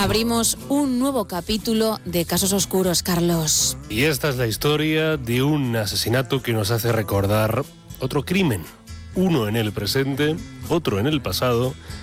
Abrimos un nuevo capítulo de Casos Oscuros, Carlos. Y esta es la historia de un asesinato que nos hace recordar otro crimen. Uno en el presente, otro en el pasado